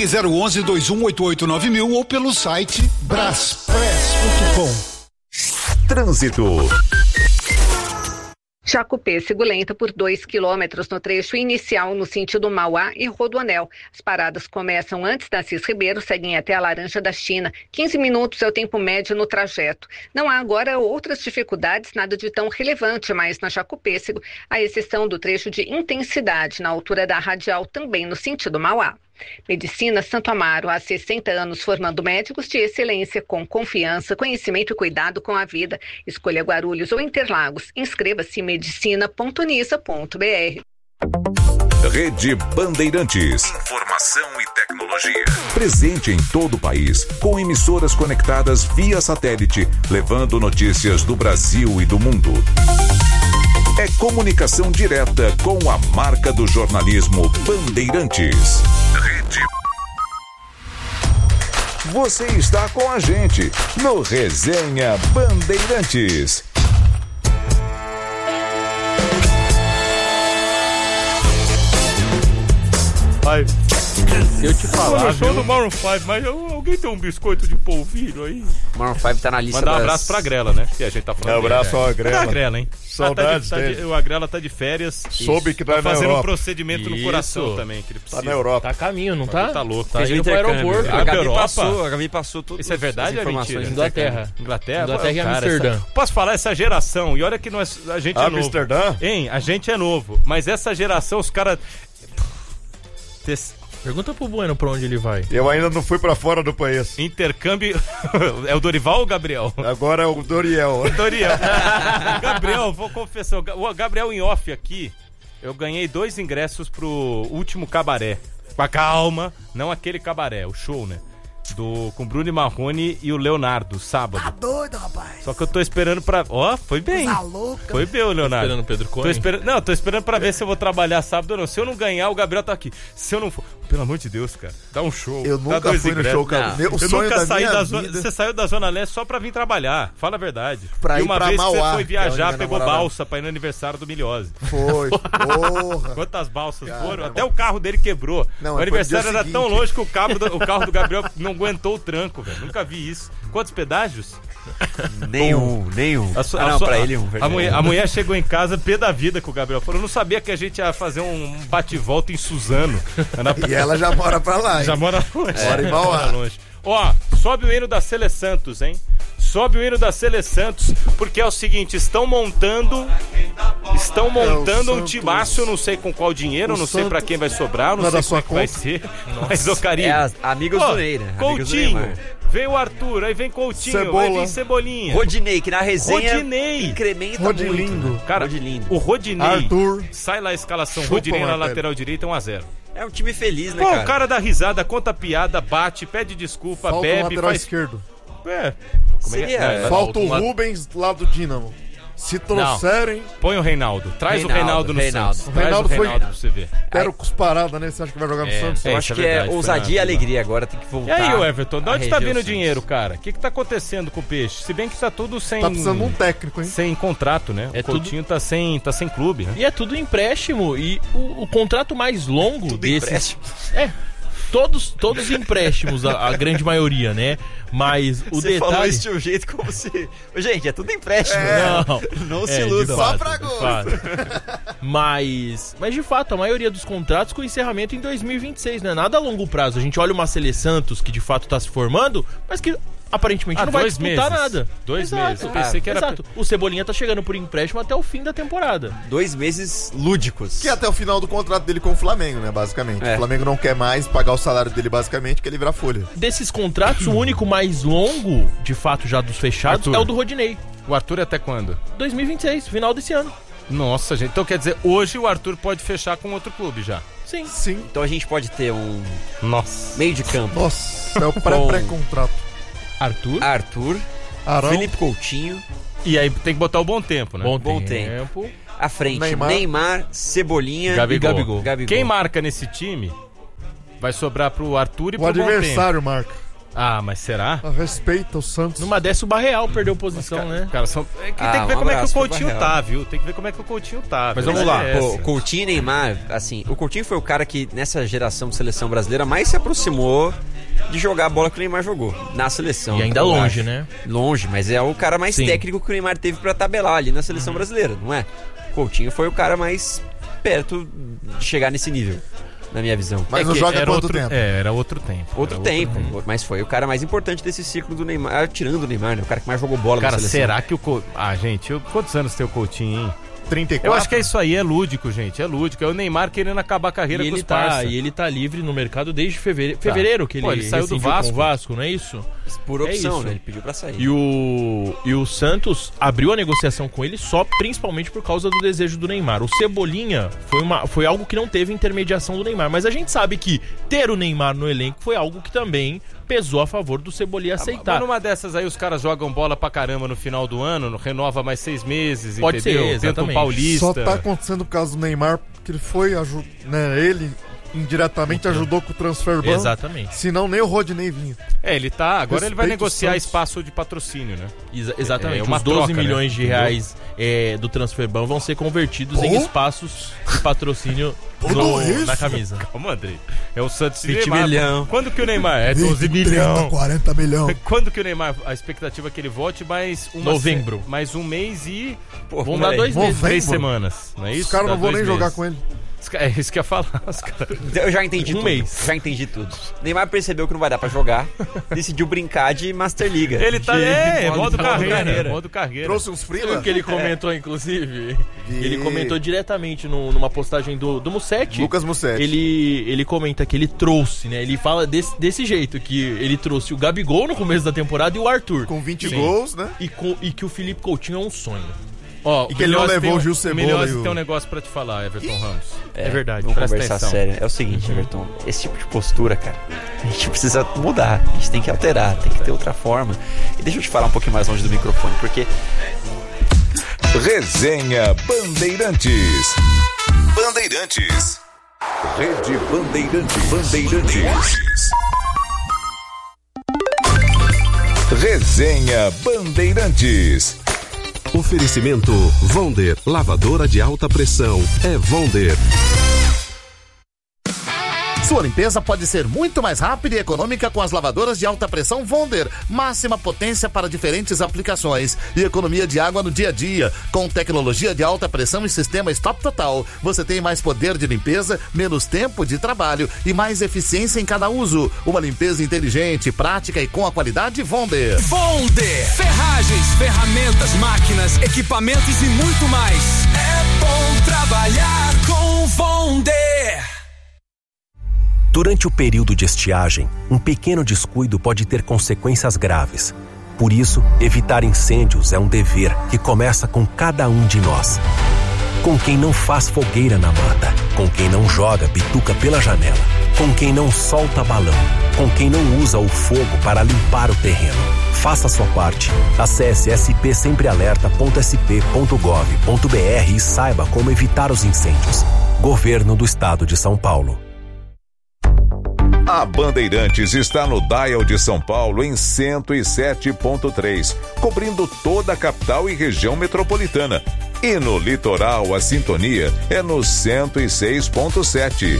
Ligue 011-2188-9000 ou pelo site braspress.com. Trânsito. Jacupêssego lenta por 2 quilômetros no trecho inicial no sentido Mauá e Rodoanel. As paradas começam antes da Assis Ribeiro, seguem até a Laranja da China. 15 minutos é o tempo médio no trajeto. Não há agora outras dificuldades, nada de tão relevante, mas na Jacupêssego, a exceção do trecho de intensidade na altura da Radial, também no sentido Mauá. Medicina Santo Amaro, há 60 anos formando médicos de excelência com confiança, conhecimento e cuidado com a vida. Escolha Guarulhos ou Interlagos. Inscreva-se em medicina.unisa.br. Rede Bandeirantes. Informação e tecnologia. Presente em todo o país, com emissoras conectadas via satélite, levando notícias do Brasil e do mundo. É comunicação direta com a marca do jornalismo Bandeirantes. Rede. Você está com a gente no Resenha Bandeirantes. Pai, eu te falar, no show do Maroon 5, mas alguém tem um biscoito de polvilho aí? Maroon 5 tá na lista. Mandar um abraço pra Grela, né? Que a gente tá falando. Um abraço ao Grela. Cadê a Grela, hein? Saudades a Grela tá de férias. Soube que tá na fazendo Europa. Um procedimento no coração também, que ele precisa. Tá na Europa. Tá a caminho, não tá? Tá louco. Tá indo pro aeroporto. A Gabi passou tudo. Isso é verdade ou é mentira? Inglaterra. Inglaterra e Amsterdã. Posso falar essa geração, e olha que a gente é novo. Amsterdã? Hein? A gente é novo, mas essa geração, os caras... Pergunta pro Bueno pra onde ele vai. Eu ainda não fui pra fora do país. Intercâmbio... É o Dorival ou o Gabriel? Agora é o Doriel. Gabriel, vou confessar. O Gabriel em off aqui, eu ganhei 2 ingressos pro último cabaré. Com a calma, não aquele cabaré, o show, né? Com Bruno e Marrone e o Leonardo, sábado. Tá doido, rapaz? Só que eu tô esperando pra... Foi bem. Tá louca. Foi bem, o Leonardo. Tô esperando o Pedro Cone. Tô esperando pra ver se eu vou trabalhar sábado ou não. Se eu não ganhar, o Gabriel tá aqui. Se eu não for... Pelo amor de Deus, cara. Dá um show. Eu nunca fui no show, cara. Eu nunca saí da zona... Você saiu da Zona Leste só pra vir trabalhar. Fala a verdade. E uma vez que você foi viajar, pegou balsa pra ir no aniversário do Miliose. Foi. Porra. Quantas balsas foram? Até o carro dele quebrou. Não, o aniversário era tão longe que o carro do Gabriel não aguentou o tranco, velho. Nunca vi isso. Quantos pedágios? Nenhum. Pra ele um. A mulher chegou em casa pé da vida com o Gabriel. Falou, eu não sabia que a gente ia fazer um bate-volta em Suzano. E ela já mora pra lá, hein? Já mora longe. Mora em Mauá. Ó, sobe o hino da Sele Santos, hein? Sobe o hino da Sele Santos, porque é o seguinte, estão montando um timaço, eu não sei com qual dinheiro, eu não sei pra quem vai sobrar, eu não sei como é que vai ser. Mas, ô Carinho. É amigos do Ney, né? Coutinho, vem o Arthur, aí vem Coutinho, aí vem Cebolinha. Rodinei, que na resenha incrementa Rodilindo. muito. Cara, o Rodinei, Arthur. sai lá a escalação, Rodinei na lateral direita, 1-0. É um time feliz, né, Pô, cara? o cara dá risada, conta piada, bate, pede desculpa, Falta bebe, o lateral faz... esquerdo. Falta o Rubens lá do Dínamo. Se trouxerem... Não. Põe o Reinaldo. Traz o Reinaldo no Santos. O Reinaldo foi... pra você ver. Perocos parada, né? Você acha que vai jogar no Santos? Eu acho que é ousadia e alegria agora, tem que voltar. E aí, o Everton, de onde tá vindo o dinheiro, cara? O que tá acontecendo com o Peixe? Se bem que tá tudo sem... Tá precisando de um técnico, hein? Sem contrato, né? O Coutinho tá sem clube, né? E é tudo empréstimo. E o contrato mais longo Tudo desses... empréstimo. Todos empréstimos, a grande maioria, né? Mas o Você detalhe... falou isso de um jeito como se... Gente, é tudo empréstimo. Não se iludam. Só pra gol. Mas de fato, a maioria dos contratos com encerramento em 2026, né? Nada a longo prazo. A gente olha uma Sele Santos que de fato tá se formando, mas que aparentemente não vai disputar nada. 2 meses. Eu pensei que era... Exato. O Cebolinha tá chegando por empréstimo até o fim da temporada. 2 meses lúdicos. Que é até o final do contrato dele com o Flamengo, né, basicamente. O Flamengo não quer mais pagar o salário dele, basicamente, que ele vira folha. Desses contratos, o único mais longo, de fato, já dos fechados, Arthur. é o do Rodinei. O Arthur é até quando? 2026, final desse ano. Nossa, gente. Então quer dizer, hoje o Arthur pode fechar com outro clube já. Sim. Então a gente pode ter um Nossa. meio de campo. Nossa, é o pré-contrato. Arthur, Arão. Felipe Coutinho. E aí tem que botar o bom tempo, né? Bom tempo. À frente, Neymar, Cebolinha Gabigol. e Gabigol. Quem marca nesse time vai sobrar pro Arthur e pro O adversário marca. Mas será? Respeita o Santos. Numa dessa o Barreal perdeu posição, né? Cara, tem que ver como é que o Coutinho tá, viu? Tem que ver como é que o Coutinho tá. Mas vamos lá. O Coutinho e Neymar, assim, o Coutinho foi o cara que nessa geração de seleção brasileira mais se aproximou de jogar a bola que o Neymar jogou na seleção. E ainda longe, né? Longe, mas é o cara mais técnico que o Neymar teve pra tabelar ali na seleção brasileira, não é? O Coutinho foi o cara mais perto de chegar nesse nível, na minha visão. Mas não joga quanto tempo? Era outro tempo. Outro tempo, mas foi o cara mais importante desse ciclo do Neymar, tirando o Neymar, né? O cara que mais jogou bola na seleção. Cara, será que o Coutinho... gente, quantos anos tem o Coutinho, hein? 34? Eu acho que é isso aí, é lúdico, gente. É lúdico. É o Neymar querendo acabar a carreira com os parça. E ele tá livre no mercado desde fevereiro que ele saiu do Vasco. Com o Vasco, não é isso? Por opção, né? Ele pediu pra sair. E o Santos abriu a negociação com ele só principalmente por causa do desejo do Neymar. O Cebolinha foi algo que não teve intermediação do Neymar. Mas a gente sabe que ter o Neymar no elenco foi algo que também pesou a favor do Cebolinha aceitar. Mas numa dessas aí os caras jogam bola pra caramba no final do ano, renova mais 6 meses, pode entendeu? Ser, exatamente. Tenta um paulista. Só tá acontecendo por causa do Neymar, que ele foi, ele indiretamente ajudou com o transfer ban. Exatamente. Senão nem o Rodinei vinha. Ele tá, agora ele vai negociar espaço de patrocínio, né? Exatamente. Os 12 milhões de reais do transfer ban vão ser convertidos em espaços de patrocínio na camisa. Calma, Andrei. É o Santos 20 milhões. Quando que o Neymar... 12 milhões. 40 milhões. Quando que o Neymar... A expectativa é que ele volte mais... Novembro. Mais um mês e... vão dar 2 meses. 3 semanas. Não é isso? Os caras não vão nem jogar com ele. É isso que eu ia falar. Eu já entendi tudo. Mês. Já entendi tudo. Neymar percebeu que não vai dar pra jogar, decidiu brincar de Master Liga. Ele tá... modo carreira. Modo carreira. Trouxe uns freela. O que ele comentou, inclusive. Ele comentou diretamente numa postagem do Musetti. Lucas Musetti. Ele comenta que ele trouxe, né? Ele fala desse jeito, que ele trouxe o Gabigol no começo da temporada e o Arthur. Com 20 gols, né? E que o Felipe Coutinho é um sonho. E que ele não levou o Gil Cebola. Tem um negócio pra te falar, Everton Ramos. É verdade. Vamos conversar sério. É o seguinte, Everton. Esse tipo de postura, cara, a gente precisa mudar. A gente tem que alterar, tem que ter outra forma. E deixa eu te falar um pouquinho mais longe do microfone, porque... Resenha Bandeirantes. Bandeirantes. Rede Bandeirantes. Resenha Bandeirantes. Oferecimento Vonder, lavadora de alta pressão, é Vonder. Sua limpeza pode ser muito mais rápida e econômica com as lavadoras de alta pressão Vonder. Máxima potência para diferentes aplicações e economia de água no dia a dia. Com tecnologia de alta pressão e sistema Stop Total, você tem mais poder de limpeza, menos tempo de trabalho e mais eficiência em cada uso. Uma limpeza inteligente, prática e com a qualidade Vonder. Vonder! Ferragens, ferramentas, máquinas, equipamentos e muito mais. É bom trabalhar com Vonder! Durante o período de estiagem, um pequeno descuido pode ter consequências graves. Por isso, evitar incêndios é um dever que começa com cada um de nós. Com quem não faz fogueira na mata, com quem não joga bituca pela janela, com quem não solta balão, com quem não usa o fogo para limpar o terreno. Faça a sua parte. Acesse spsemprealerta.sp.gov.br e saiba como evitar os incêndios. Governo do Estado de São Paulo. A Bandeirantes está no Dial de São Paulo em 107.3, cobrindo toda a capital e região metropolitana. E no litoral, a sintonia é no 106.7.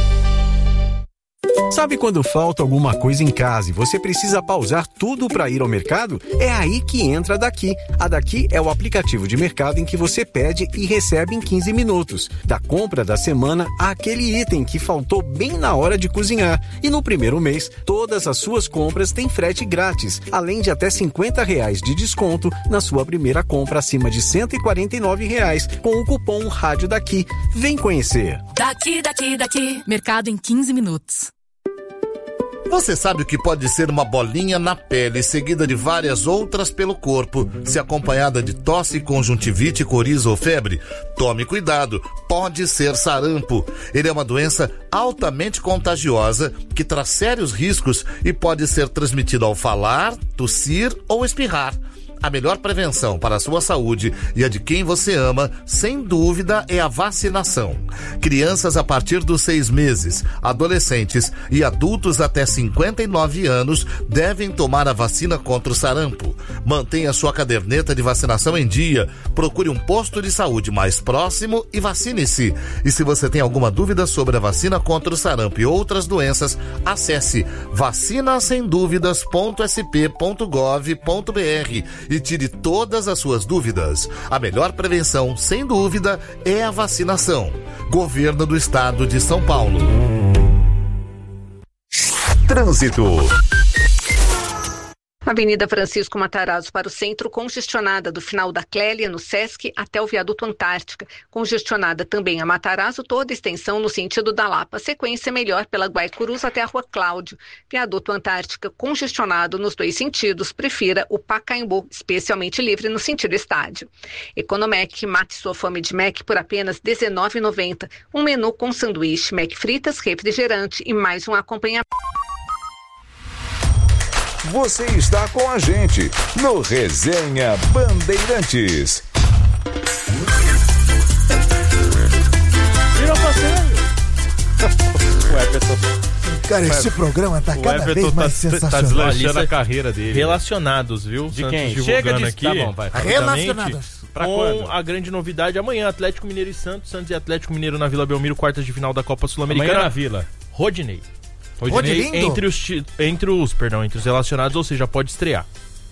Sabe quando falta alguma coisa em casa e você precisa pausar tudo para ir ao mercado? É aí que entra a Daqui. A Daqui é o aplicativo de mercado em que você pede e recebe em 15 minutos. Da compra da semana àquele item que faltou bem na hora de cozinhar. E no primeiro mês, todas as suas compras têm frete grátis, além de até R$50 de desconto na sua primeira compra acima de R$149 com o cupom Rádio Daqui. Vem conhecer. Daqui. Mercado em 15 minutos. Você sabe o que pode ser uma bolinha na pele, seguida de várias outras pelo corpo, se acompanhada de tosse, conjuntivite, coriza ou febre? Tome cuidado, pode ser sarampo. Ele é uma doença altamente contagiosa que traz sérios riscos e pode ser transmitido ao falar, tossir ou espirrar. A melhor prevenção para a sua saúde e a de quem você ama, sem dúvida, é a vacinação. Crianças a partir dos 6 meses, adolescentes e adultos até 59 anos devem tomar a vacina contra o sarampo. Mantenha sua caderneta de vacinação em dia, procure um posto de saúde mais próximo e vacine-se. E se você tem alguma dúvida sobre a vacina contra o sarampo e outras doenças, acesse vacinasemduvidas.sp.gov.br e tire todas as suas dúvidas. A melhor prevenção, sem dúvida, é a vacinação. Governo do Estado de São Paulo. Trânsito. Avenida Francisco Matarazzo para o centro, congestionada do final da Clélia, no Sesc, até o viaduto Antártica. Congestionada também a Matarazzo, toda a extensão no sentido da Lapa. Sequência melhor pela Guaicurus até a Rua Cláudio. Viaduto Antártica congestionado nos 2 sentidos. Prefira o Pacaembu, especialmente livre no sentido estádio. Economec, mate sua fome de Mac por apenas R$19,90. Um menu com sanduíche, Mac fritas, refrigerante e mais um acompanhamento. Você está com a gente no Resenha Bandeirantes. Virou passeio. Ué, pessoal. Cara, esse programa tá cada vez mais sensacional. Tá deslanchando a carreira dele. Relacionados, viu? De Santos quem? Chega de aqui. Tá bom, vai. Relacionados. Pra com quando? a grande novidade amanhã, Atlético Mineiro e Santos e Atlético Mineiro na Vila Belmiro, quartas de final da Copa Sul-Americana. Amanhã na Vila. Rodinei Rodilindo? entre os relacionados, ou seja, pode estrear.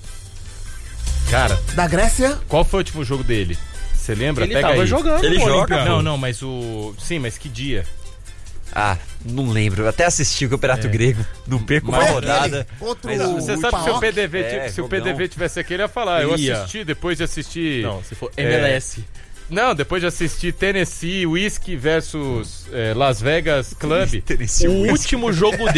Cara, Da Grécia? qual foi o último jogo dele? Você lembra? Ele Pega tava aí. jogando. Ele no joga, Olympiacos. Não, mas o... Sim, mas que dia? Ah, não lembro. Eu até assisti o Campeonato Grego. Não perco uma Mas rodada. Outro Mas Você sabe que se o PDV, se o jogão. PDV tivesse aqui, ele ia falar. Eu Ia. assisti, depois de assistir... Não, se for MLS. Não, depois de assistir Tennessee Whiskey versus Las Vegas Club. O último jogo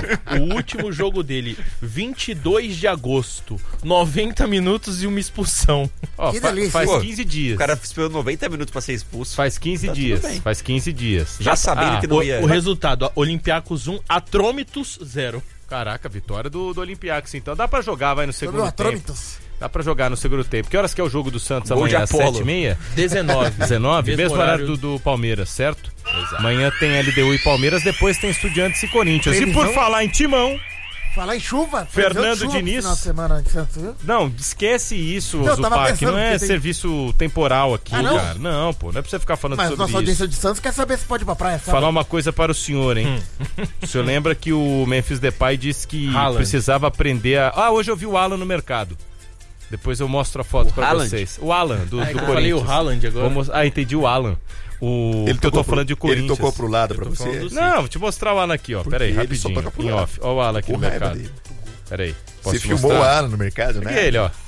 dele, 22 de agosto, 90 minutos e uma expulsão. Ó, Que delícia. faz Pô, 15 dias. O cara esperou 90 minutos pra ser expulso. Faz 15 Tá tudo dias. bem. Faz 15 dias. Já sabendo que não ia... O resultado, Olympiacos 1, Atrômitos 0. Caraca, vitória do Olympiacos. Então dá pra jogar, vai no segundo tempo. Atrômitos. Dá pra jogar no segundo tempo. Que horas que é o jogo do Santos Gol de amanhã? Apolo. 7h30? 19. 19? Mesmo horário do Palmeiras, certo? Exato. Amanhã tem LDU e Palmeiras, depois tem Estudiantes e Corinthians. E Previsão? por falar em timão... Falar em chuva. Fernando chuva Diniz. No final de semana em Santos, viu? Não, esquece isso, Não, eu tava Zupac. pensando Não é que tem- serviço temporal aqui, Ah, não? cara. Não, pô, não é pra você ficar falando Mas sobre nossa isso. audiência de Santos quer saber se pode ir pra praia. Sabe? Falar uma coisa para o senhor, hein? O senhor lembra que o Memphis Depay disse que Haaland. precisava aprender a... Ah, hoje eu vi o Alan no mercado. Depois eu mostro a foto pra Haaland? vocês. O Alan, do Eu Corinthians. falei o Haaland agora. Ah, entendi o Alan. Ele que eu tô falando de Corinthians. Ele tocou pro lado pra tô você. falando do- Não, vou te mostrar o Alan aqui, ó. Porque Pera aí, ele rapidinho. só toca pro Em lado. off. Ó o Alan aqui Com no raiva mercado. dele. Pera aí. Posso Você te filmou mostrar? o Alan no mercado, né? E ele, ó.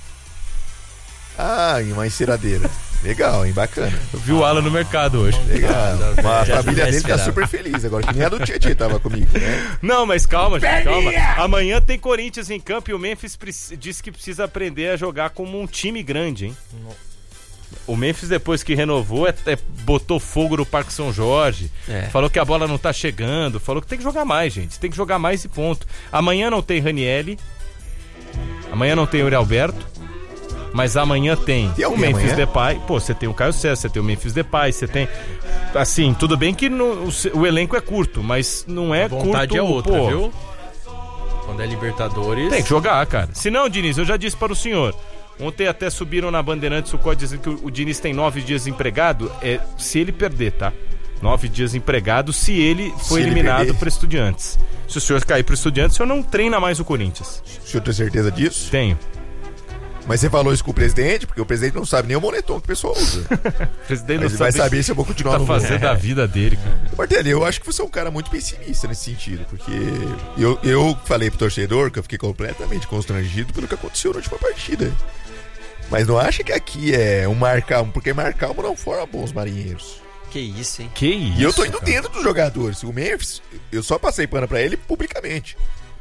Ah, em uma enceradeira. Legal, hein? Bacana. Eu vi o Alan no mercado hoje. Legal. A Já família dele tá esperava. super feliz agora, que nem a do Tietchan tava comigo, né? Não, mas calma, gente, calma. Amanhã tem Corinthians em campo e o Memphis disse que precisa aprender a jogar como um time grande, hein? O Memphis, depois que renovou, botou fogo no Parque São Jorge. Falou que a bola não tá chegando. Falou que tem que jogar mais, gente. Tem que jogar mais e ponto. Amanhã não tem Ranieri. Amanhã não tem Yuri Alberto. Mas amanhã tem o alguém Memphis amanhã? Depay. Pô, você tem o Caio César, você tem o Memphis Depay, você tem... Assim, tudo bem que o elenco é curto, mas não é A vontade curto... é outra, pô, viu? Quando é Libertadores... Tem que jogar, cara. Se não, Diniz, eu já disse para o senhor. Ontem até subiram na Bandeirantes o código dizendo que o Diniz tem 9 dias empregado. Se ele perder, tá? 9 dias empregado se ele for eliminado para Estudiantes. Se o senhor cair para Estudiantes, o senhor não treina mais o Corinthians. O senhor tem certeza disso? Tenho. Mas você falou isso com o presidente, porque o presidente não sabe nem o moletom que o pessoal usa. O presidente Mas não vai sabe saber se eu vou continuar tá no fazendo da vida dele, cara. Martelli, eu acho que você é um cara muito pessimista nesse sentido, porque eu falei pro torcedor que eu fiquei completamente constrangido pelo que aconteceu na última partida. Mas não acha que aqui é um Marcalmo, porque Marcalmo não forma bons marinheiros. Que isso, hein? Que isso, E eu tô indo cara. dentro dos jogadores. O Memphis, eu só passei pano pra ele publicamente.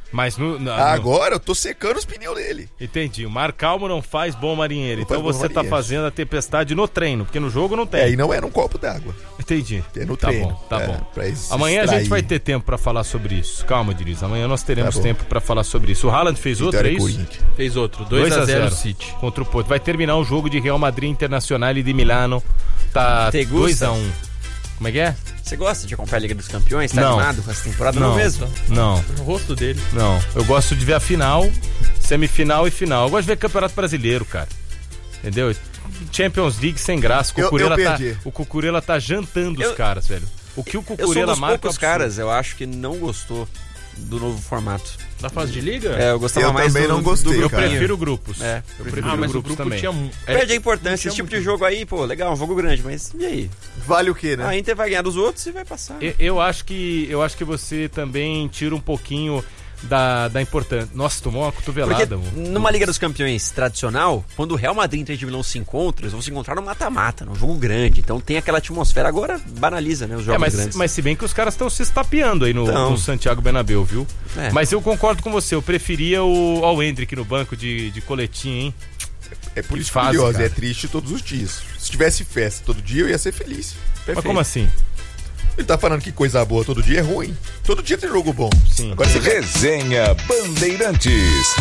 Mas agora eu tô secando os pneus dele. Entendi. O mar calmo não faz bom marinheiro. Não então você tá fazendo a tempestade no treino, porque no jogo não tem. E não é num copo d'água. Entendi. É no treino. Tá bom. Amanhã a gente vai ter tempo pra falar sobre isso. Calma, Diniz. Amanhã nós teremos tempo pra falar sobre isso. O Haaland fez outro, é isso? Fez outro. 2-0 City. Contra o Porto. Vai terminar o jogo de Real Madrid Internacional e de Milano. Tá 2-1. Como é que é? Você gosta de acompanhar a Liga dos Campeões? Tá animado com essa temporada? Não mesmo? Não. No rosto dele. Não. Eu gosto de ver a final, semifinal e final. Eu gosto de ver Campeonato Brasileiro, cara. Entendeu? Champions League sem graça. O Cucurella tá jantando os caras, velho. O que o Cucurella marca... Eu sou dos poucos caras, eu acho que não gostou do novo formato. Da fase de liga? Eu gostava mais também não gostei, eu prefiro grupos. Eu prefiro grupos também. Perde a importância. Esse tipo de jogo aí, pô, legal, um jogo grande, mas e aí? Vale o quê, né? A Inter vai ganhar dos outros e vai passar. Eu acho que você também tira um pouquinho da importância. Nossa, tomou uma cotovelada. Porque numa Liga dos Campeões tradicional, quando o Real Madrid e Inter de Milão se encontram, eles vão se encontrar no mata-mata, num jogo grande. Então tem aquela atmosfera. Agora banaliza, né, os jogos grandes. Mas se bem que os caras estão se estapeando aí no Santiago Bernabéu, viu? Mas eu concordo com você. Eu preferia o Endrick no banco de coletinho, hein? É por isso curioso, é triste todos os dias. Se tivesse festa todo dia, eu ia ser feliz. Perfeito. Mas como assim? Ele tá falando que coisa boa todo dia é ruim. Todo dia tem jogo bom. Sim. Agora Resenha Bandeirantes.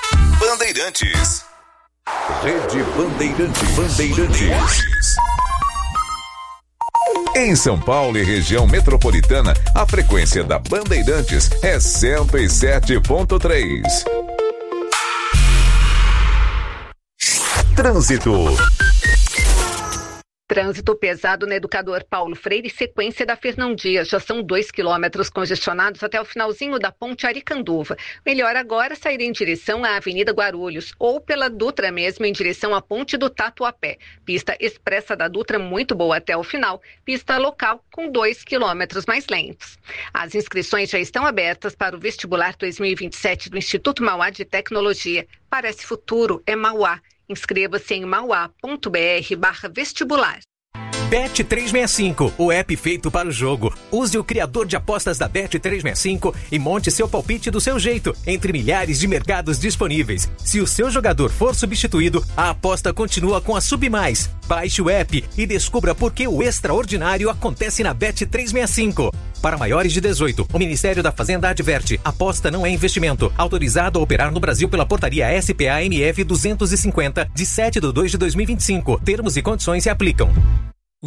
Rede Bandeirantes. Em São Paulo e região metropolitana, a frequência da Bandeirantes é 107.3. Trânsito pesado no Educador Paulo Freire, sequência da Fernão Dias. Já são 2 quilômetros congestionados até o finalzinho da ponte Aricanduva. Melhor agora sair em direção à Avenida Guarulhos ou pela Dutra mesmo em direção à ponte do Tatuapé. Pista expressa da Dutra muito boa até o final. Pista local com 2 quilômetros mais lentos. As inscrições já estão abertas para o vestibular 2027 do Instituto Mauá de Tecnologia. Parece futuro, é Mauá. Inscreva-se em mauá.br/vestibular. Bet365, o app feito para o jogo. Use o criador de apostas da Bet365 e monte seu palpite do seu jeito, entre milhares de mercados disponíveis. Se o seu jogador for substituído, a aposta continua com a Submais. Baixe o app e descubra por que o extraordinário acontece na Bet365. Para maiores de 18, o Ministério da Fazenda adverte: aposta não é investimento. Autorizado a operar no Brasil pela portaria SPA-MF 250, de 7/2/2025. Termos e condições se aplicam.